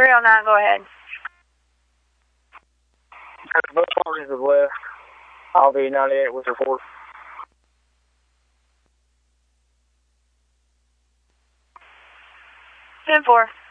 309, go ahead. Both parties have left. I'll be 98 with report. 10-4.